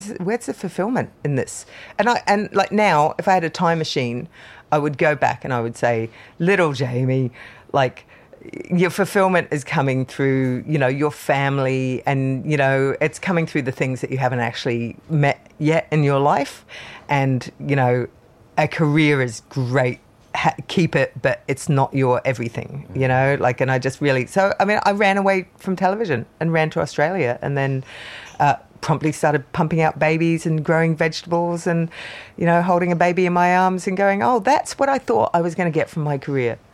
where's the fulfillment in this? And like now, if I had a time machine, I would go back and I would say, little Jamie, like, your fulfillment is coming through, your family, and, it's coming through the things that you haven't actually met yet in your life. And, a career is great. Keep it, but it's not your everything, and I just really, I ran away from television and ran to Australia, and then promptly started pumping out babies and growing vegetables and, holding a baby in my arms and going, oh, that's what I thought I was going to get from my career.